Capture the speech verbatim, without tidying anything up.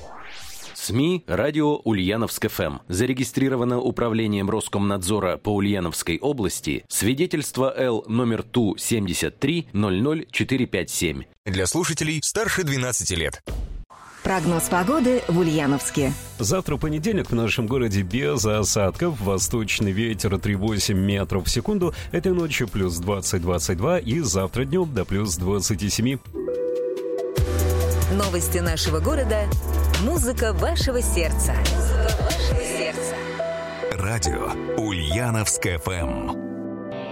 СМИ «Радио Ульяновск эф эм». Зарегистрировано Управлением Роскомнадзора по Ульяновской области. Свидетельство Л номер Ту семьдесят три ноль ноль четыре пять семь. Для слушателей старше двенадцати лет. Прогноз погоды в Ульяновске. Завтра понедельник в нашем городе без осадков. Восточный ветер три целых восемь десятых метров в секунду. Этой ночью плюс двадцать - двадцать два и завтра днем до плюс двадцать семь. Новости нашего города. Музыка вашего сердца. Музыка вашего сердца. Радио Ульяновск эф эм.